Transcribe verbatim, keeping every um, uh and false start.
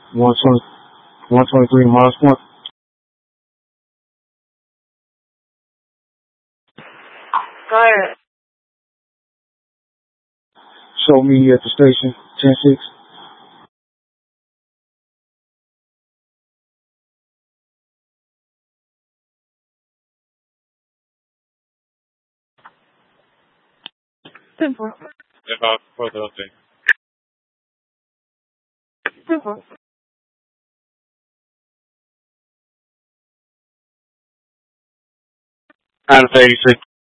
one twenty, one twenty-three Mars Point. Go ahead. Show me at the station, ten six. ten four. About further update. ten four. Out of eighty-six.